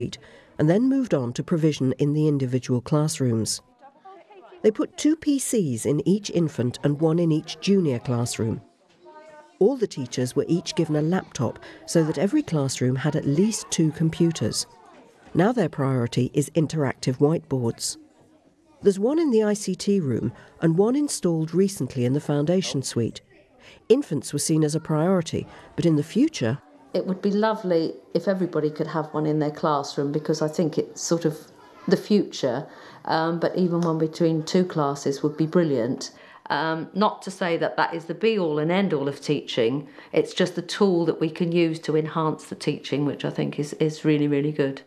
and then moved on to provision in the individual classrooms. They put 2 PCs in each infant and 1 in each junior classroom. All the teachers were each given a laptop so that every classroom had at least 2 computers. Now their priority is interactive whiteboards. There's 1 in the ICT room and 1 installed recently in the foundation suite. Infants were seen as a priority, but in the future... It would be lovely if everybody could have one in their classroom, because I think it's sort of the future, but even one between 2 classes would be brilliant. Not to say that that is the be-all and end-all of teaching, it's just a tool that we can use to enhance the teaching, which I think is really, really good.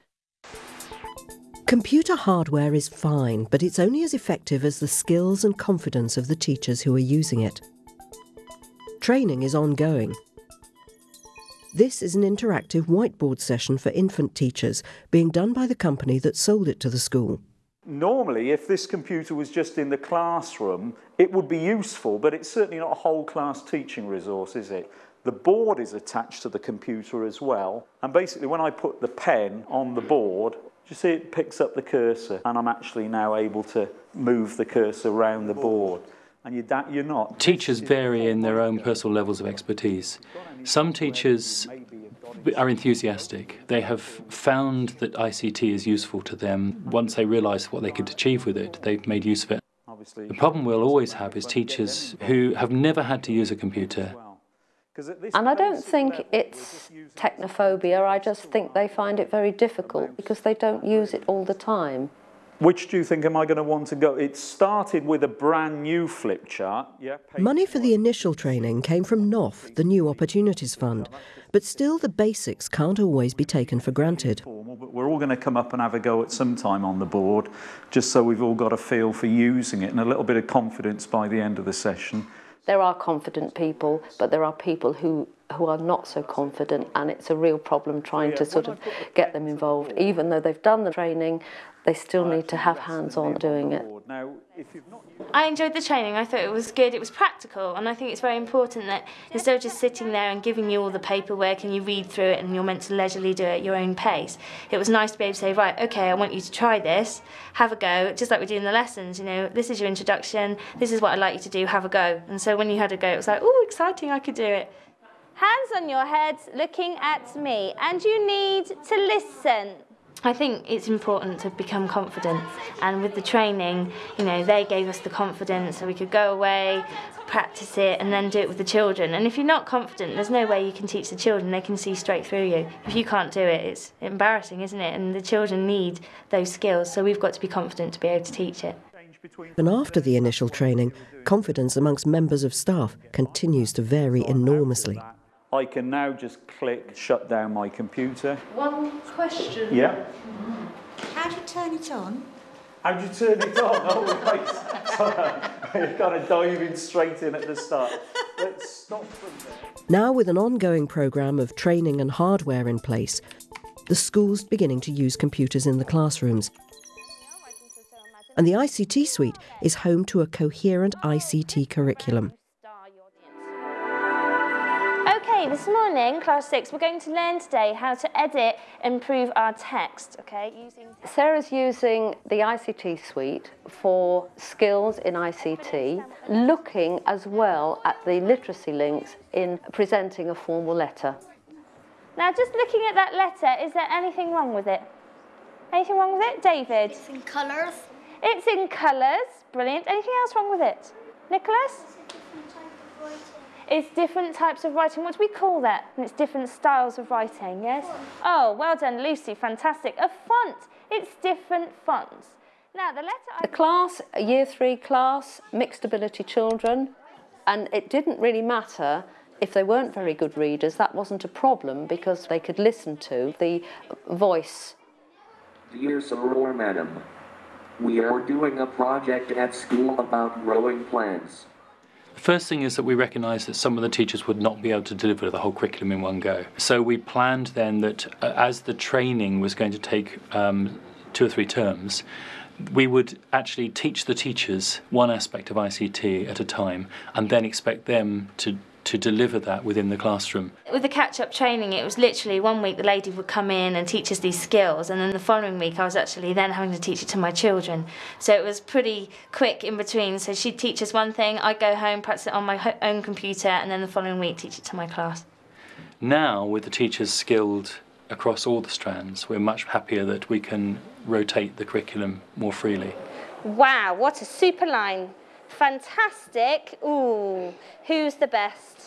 Computer hardware is fine, but it's only as effective as the skills and confidence of the teachers who are using it. Training is ongoing. This is an interactive whiteboard session for infant teachers being done by the company that sold it to the school. Normally, if this computer was just in the classroom, it would be useful, but it's certainly not a whole class teaching resource, is it? The board is attached to the computer as well, and basically when I put the pen on the board, you see it picks up the cursor, and I'm actually now able to move the cursor around the board. And you're not. Teachers vary in their own personal levels of expertise. Some teachers are enthusiastic. They have found that ICT is useful to them. Once they realise what they could achieve with it, they've made use of it. The problem we'll always have is teachers who have never had to use a computer. And I don't think it's technophobia, I just think they find it very difficult because they don't use it all the time. Which do you think am I going to want to go? It started with a brand new flip chart. Money for the initial training came from NOF, the New Opportunities Fund, but still the basics can't always be taken for granted. We're all going to come up and have a go at some time on the board, just so we've all got a feel for using it and a little bit of confidence by the end of the session. There are confident people, but there are people who are not so confident, and it's a real problem trying to sort of get them involved. Even though they've done the training, they still need to have hands-on doing it. I enjoyed the training. I thought it was good, it was practical, and I think it's very important that instead of just sitting there and giving you all the paperwork and you read through it and you're meant to leisurely do it at your own pace, it was nice to be able to say, right, okay, I want you to try this, have a go, just like we do in the lessons, you know, this is your introduction, this is what I'd like you to do, have a go. And so when you had a go, it was like, oh, exciting, I could do it. Hands on your heads, looking at me, and you need to listen. I think it's important to become confident, and with the training, you know, they gave us the confidence so we could go away, practice it, and then do it with the children. And if you're not confident, there's no way you can teach the children. They can see straight through you. If you can't do it, it's embarrassing, isn't it? And the children need those skills, so we've got to be confident to be able to teach it. And after the initial training, confidence amongst members of staff continues to vary enormously. I can now just click shut down my computer. One question. Yeah. How do you turn it on? How do you turn it on? Oh, right. Sorry. You're kind of diving straight in at the start. Let's stop from there. Now, with an ongoing programme of training and hardware in place, the school's beginning to use computers in the classrooms. And the ICT suite is home to a coherent ICT curriculum. This morning, Class 6, we're going to learn today how to edit and improve our text, okay? Sarah's using the ICT suite for skills in ICT, looking as well at the literacy links in presenting a formal letter. Now, just looking at that letter, is there anything wrong with it? Anything wrong with it, David? It's in colours. It's in colours. Brilliant. Anything else wrong with it? Nicholas? It's different types of writing. What do we call that? And it's different styles of writing, yes? Oh, well done, Lucy. Fantastic. A font. It's different fonts. Now, the class, a Year 3 class, mixed ability children, and it didn't really matter if they weren't very good readers. That wasn't a problem because they could listen to the voice. Dear Sir or Madam, we are doing a project at school about growing plants. The first thing is that we recognise that some of the teachers would not be able to deliver the whole curriculum in one go. So we planned then that as the training was going to take 2 or 3 terms, we would actually teach the teachers one aspect of ICT at a time and then expect them to to deliver that within the classroom. With the catch-up training, it was literally 1 week the lady would come in and teach us these skills, and then the following week I was actually then having to teach it to my children. So it was pretty quick in between. So she'd teach us one thing, I'd go home, practice it on my own computer, and then the following week teach it to my class. Now, with the teachers skilled across all the strands, we're much happier that we can rotate the curriculum more freely. Wow, what a super line. Fantastic. Ooh, who's the best?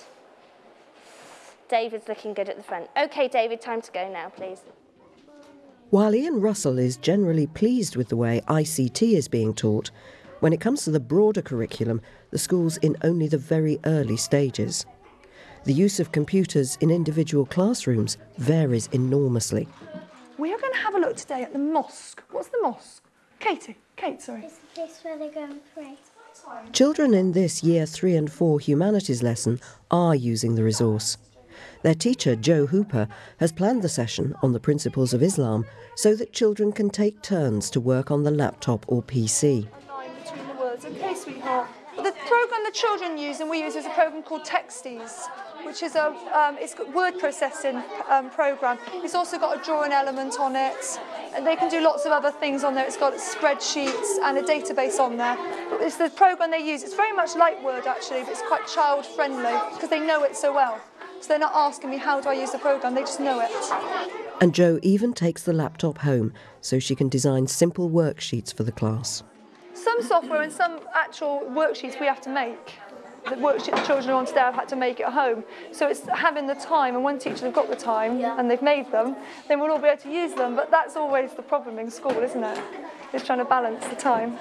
David's looking good at the front. OK, David, time to go now, please. While Ian Russell is generally pleased with the way ICT is being taught, when it comes to the broader curriculum, the school's in only the very early stages. The use of computers in individual classrooms varies enormously. We are going to have a look today at the mosque. What's the mosque? Kate, sorry. It's the place where they go and pray. Children in this Year 3 and 4 humanities lesson are using the resource. Their teacher, Joe Hooper, has planned the session on the principles of Islam so that children can take turns to work on the laptop or PC. Between the words. OK, sweetheart. The programme the children use and we use is a programme called Texties, which is it's got word processing programme. It's also got a drawing element on it, and they can do lots of other things on there. It's got spreadsheets and a database on there. But it's the programme they use. It's very much like Word, actually, but it's quite child-friendly because they know it so well. So they're not asking me, how do I use the programme? They just know it. And Jo even takes the laptop home so she can design simple worksheets for the class. Some software and some actual worksheets we have to make. The worksheet the children on today have had to make at home. So it's having the time, and when teachers have got the time and they've made them, then we'll all be able to use them. But that's always the problem in school, isn't it? It's trying to balance the time.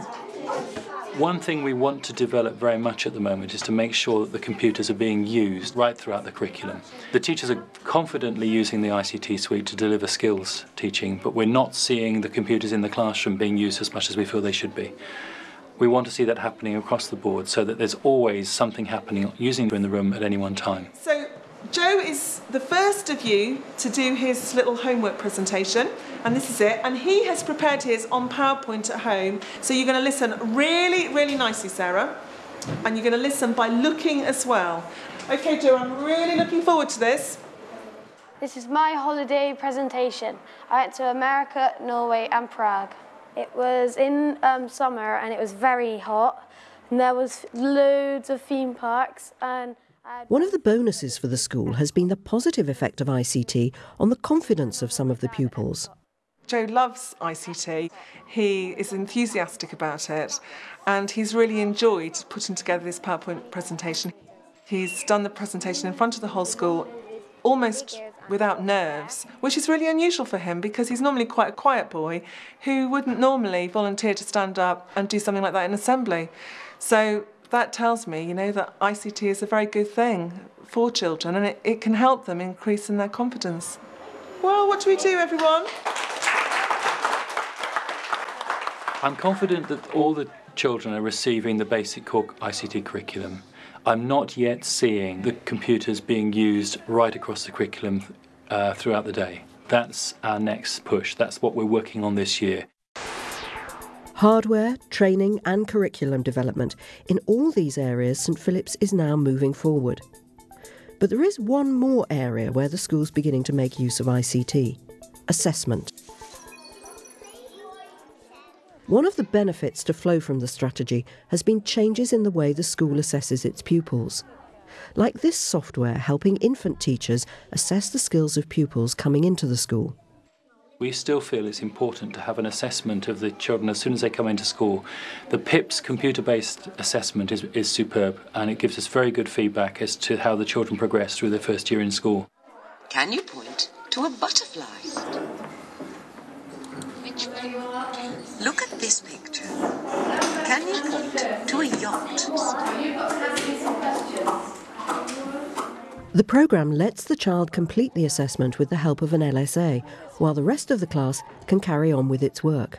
One thing we want to develop very much at the moment is to make sure that the computers are being used right throughout the curriculum. The teachers are confidently using the ICT suite to deliver skills teaching, but we're not seeing the computers in the classroom being used as much as we feel they should be. We want to see that happening across the board so that there's always something happening using in the room at any one time. So Joe is the first of you to do his little homework presentation, and this is it, and he has prepared his on PowerPoint at home. So you're going to listen really, really nicely, Sarah, and you're going to listen by looking as well. OK, Joe, I'm really looking forward to this. This is my holiday presentation. I went to America, Norway and Prague. It was in summer and it was very hot, and there was loads of theme parks. And one of the bonuses for the school has been the positive effect of ICT on the confidence of some of the pupils. Joe loves ICT. He is enthusiastic about it, and he's really enjoyed putting together this PowerPoint presentation. He's done the presentation in front of the whole school almost without nerves, which is really unusual for him because he's normally quite a quiet boy who wouldn't normally volunteer to stand up and do something like that in assembly. So that tells me, you know, that ICT is a very good thing for children, and it can help them increase in their confidence. Well, what do we do, everyone? I'm confident that all the children are receiving the basic core ICT curriculum. I'm not yet seeing the computers being used right across the curriculum throughout the day. That's our next push. That's what we're working on this year. Hardware, training and curriculum development. In all these areas, St Philip's is now moving forward. But there is one more area where the school's beginning to make use of ICT: assessment. One of the benefits to flow from the strategy has been changes in the way the school assesses its pupils. Like this software helping infant teachers assess the skills of pupils coming into the school. We still feel it's important to have an assessment of the children as soon as they come into school. The PIPS computer-based assessment is superb, and it gives us very good feedback as to how the children progress through their first year in school. Can you point to a butterfly? Which one? Look at this picture. Can you point to a yacht? The programme lets the child complete the assessment with the help of an LSA, while the rest of the class can carry on with its work.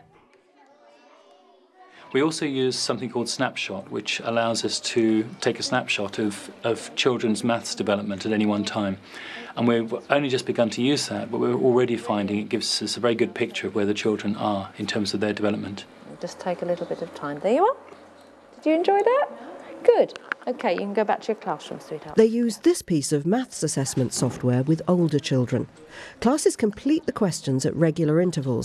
We also use something called Snapshot, which allows us to take a snapshot of children's maths development at any one time. And we've only just begun to use that, but we're already finding it gives us a very good picture of where the children are in terms of their development. Just take a little bit of time. There you are. Did you enjoy that? Good. OK, you can go back to your classroom, sweetheart. They use this piece of maths assessment software with older children. Classes complete the questions at regular intervals.